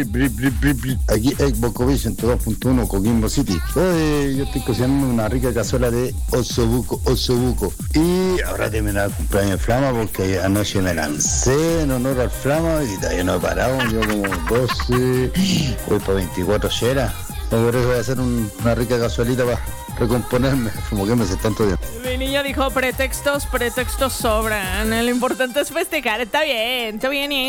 Aquí Xbox en 2.1 Coquimbo City. Hoy yo estoy cocinando una rica cazuela de osobuco. Y ahora terminar el cumpleaños de Flama porque anoche me lancé en honor al Flama y todavía no he parado. Yo como 12, voy para 24 lleras. Por eso voy a hacer una rica cazuelita para recomponerme, como que me hace tanto tiempo. Mi niño dijo pretextos sobran. Lo importante es festejar. Está bien.